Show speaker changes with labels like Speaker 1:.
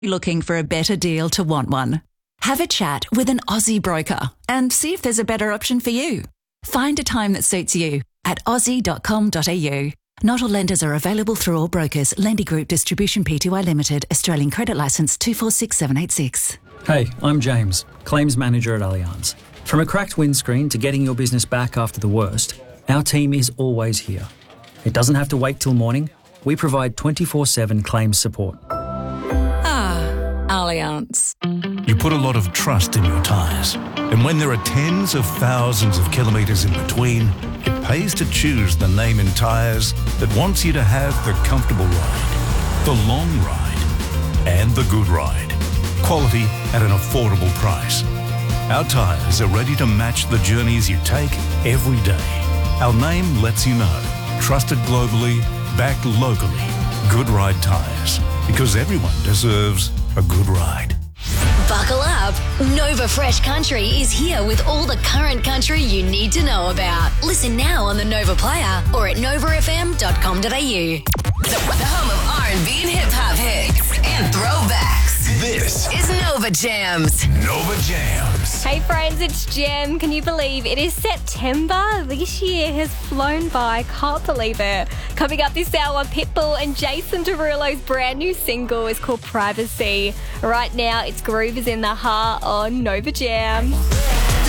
Speaker 1: Looking for a better deal to want one? Have a chat with an Aussie broker and see if there's a better option for you. Find a time that suits you at aussie.com.au. Not all lenders are available through all brokers. Lendy Group Distribution Pty Limited, Australian Credit Licence 246786.
Speaker 2: Hey, I'm James, Claims Manager at Allianz. From a cracked windscreen to getting your business back after the worst, our team is always here. It doesn't have to wait till morning. We provide 24/7 claims support.
Speaker 1: Allianz.
Speaker 3: You put a lot of trust in your tyres. And when there are tens of thousands of kilometres in between, it pays to choose the name in tyres that wants you to have the comfortable ride, the long ride, and the good ride. Quality at an affordable price. Our tyres are ready to match the journeys you take every day. Our name lets you know. Trusted globally, backed locally. Good Ride Tyres. Because everyone deserves a good ride.
Speaker 4: Buckle up. Nova Fresh Country is here with all the current country you need to know about. Listen now on the Nova Player or at novafm.com.au. The home of R&B and hip-hop hits and throwbacks.
Speaker 3: This
Speaker 4: is Nova Jams.
Speaker 3: Nova Jams.
Speaker 5: Hey friends, it's Jem. Can you believe it is September? This year has flown by. Can't believe it. Coming up this hour, Pitbull and Jason Derulo's brand new single is called Privacy. Right now, it's Groove is in the Heart on Nova Jams.